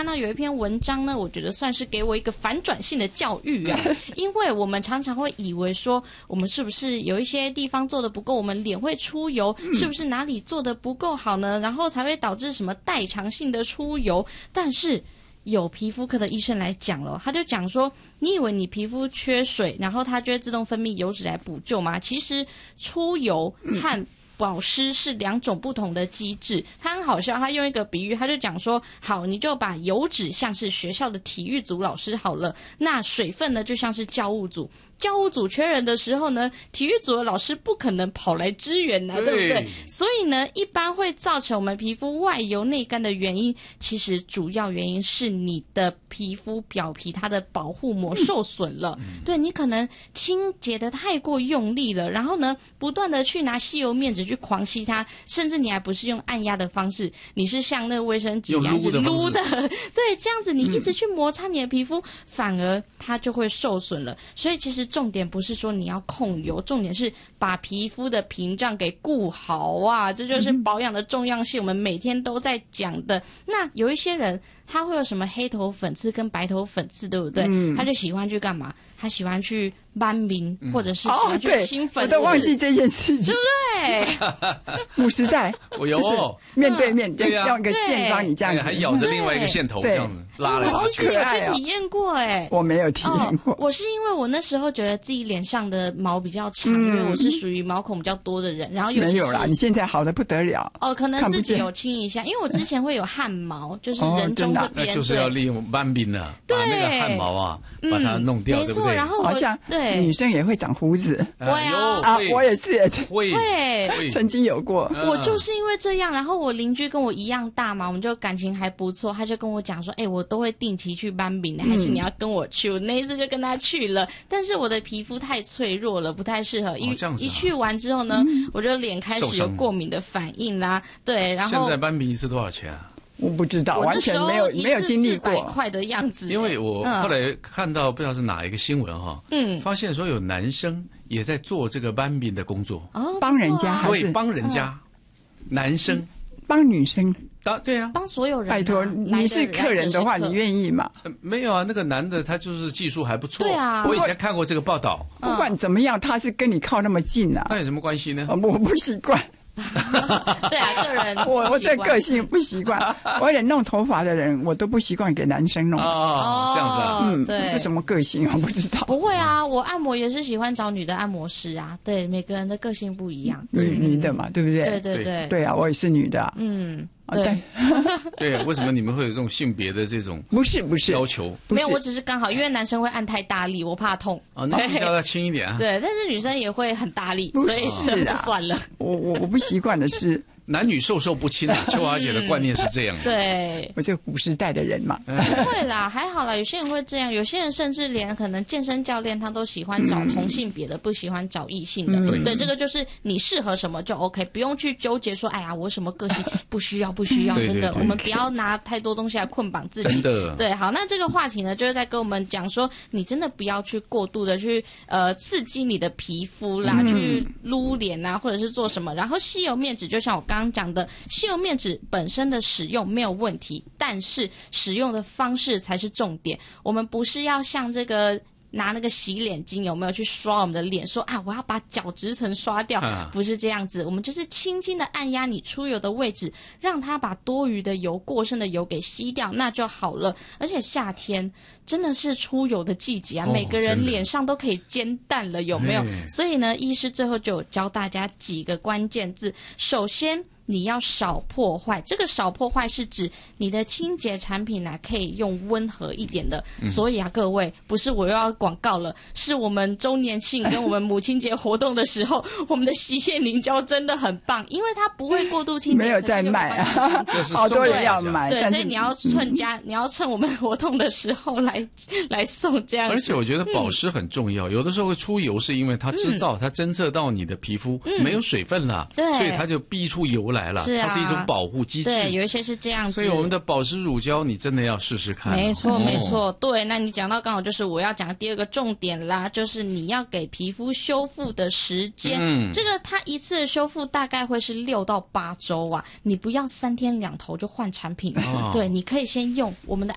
到有一篇文章呢，我觉得算是给我一个反转性的教育啊，因为我们常常会以为说，我们是不是有一些地方做的不够，我们脸会出油，是不是哪里做的不够好呢？然后才会导致什么代偿性的出油，但是有皮肤科的医生来讲了，他就讲说，你以为你皮肤缺水，然后它就会自动分泌油脂来补救吗？其实出油和保湿是两种不同的机制。他很好笑，他用一个比喻，他就讲说，好，你就把油脂像是学校的体育组老师好了，那水分呢就像是教务组。教务组缺人的时候呢，体育组的老师不可能跑来支援对不对？所以呢，一般会造成我们皮肤外油内干的原因，其实主要原因是你的皮肤表皮它的保护膜受损了。对，你可能清洁的太过用力了，然后呢，不断的去拿吸油面纸去狂吸它，甚至你还不是用按压的方式，你是像那个卫生纸一样一直撸的，对，这样子你一直去摩擦你的皮肤，反而它就会受损了。所以其实重点不是说你要控油，重点是把皮肤的屏障给顾好啊，这就是保养的重要性，我们每天都在讲的。那有一些人他会有什么黑头粉刺跟白头粉刺，对不对？他就喜欢去干嘛？他喜欢去斑明，或者是喜欢去清粉刺， 我都忘记这件事情， 对不对？ 古时代， 我有面对面，用一个线帮你这样子， 还咬着另外一个线头这样子拉来拉去。 我其实有去体验过， 我没有体验过。 我是因为我那时候觉得自己脸上的毛比较长，因为我是属于毛孔比较多的人，然后没有啦，你现在好的不得了。 可能自己有清一下，因为我之前会有汗毛，就是人中这边， 那就是要利用斑冰啊，把那个汗毛啊把它弄掉，对不对？ 然后好像女生也会长胡子，我也是， 会曾经有过。 我就是因为这样，然后我邻居跟我一样大嘛，我们就感情还不错，他就跟我讲说，我都会定期去斑饼的，还是你要跟我去？我那一次就跟他去了，但是我的皮肤太脆弱了，不太适合。一去完之后呢，我就脸开始有过敏的反应啦。对，然后现在斑饼一次多少钱啊？ 我不知道，完全没有经历过 ，400块的样子。 因为我后来看到不知道是哪一个新闻哈，发现说有男生也在做这个斑饼的工作， 帮人家还是帮人家，男生帮女生。 对啊， 帮所有人。 拜托，你是客人的话，你愿意吗？ 没有啊，那个男的他就是技术还不错。 对啊， 我以前看过这个报道。 不管怎么样，他是跟你靠那么近啊， 那有什么关系呢？ 我不习惯。 对啊，个人我这个性不习惯，我连弄头发的人我都不习惯给男生弄。 这样子啊？ 对， 这什么个性啊？不知道。 不会啊，我按摩也是喜欢找女的按摩师啊。对，每个人的个性不一样。 女的嘛，对不对？ 对。 对啊，我也是女的。 对对，为什么你们会有这种性别的这种不是要求？ 没有，我只是刚好，因为男生会按太大力，我怕痛。 那比较要轻一点啊。 对，但是女生也会很大力，所以就算了。 我不习惯的是。 男女授受不亲啊，秋华姐的观念是这样的。 对， 我这个古时代的人嘛， 不会啦，还好啦。有些人会这样，有些人甚至连可能健身教练他都喜欢找同性别的，不喜欢找异性的。对，这个就是你适合什么就 OK， 不用去纠结说，哎呀，我什么个性不需要，真的，我们不要拿太多东西来捆绑自己。 真的。 对，好，那这个话题呢，就是在跟我们讲说，你真的不要去过度的去刺激你的皮肤啦，去撸脸啊，或者是做什么。然后吸油面纸，就像我刚刚讲的。吸油面纸本身的使用没有问题，但是使用的方式才是重点。我们不是要像这个拿那个洗脸巾有没有去刷我们的脸，说啊我要把角质层刷掉，不是这样子。我们就是轻轻的按压你出油的位置，让它把多余的油、过剩的油给吸掉，那就好了。而且夏天真的是出油的季节啊，每个人脸上都可以煎蛋了，有没有？所以呢，医师最后就有教大家几个关键字。首先，你要少破坏，这个少破坏是指你的清洁产品呢，可以用温和一点的。所以啊，各位，不是我又要广告了，是我们周年庆跟我们母亲节活动的时候，我们的洗卸凝胶真的很棒，因为它不会过度清洁。 没有在卖啊，好多人要买。 对，所以你要你要趁我们活动的时候来送这样子。 而且我觉得保湿很重要，有的时候会出油，是因为它知道它侦测到你的皮肤没有水分了，所以它就逼出油来了，它是一种保护机制。 对，有一些是这样子。 所以我们的保湿乳胶，你真的要试试看。 没错，没错。对，那你讲到刚好就是我要讲的第二个重点啦，就是你要给皮肤修复的时间。这个它一次的修复大概会是6到8周啊，你不要3天2头就换产品。对，你可以先用我们的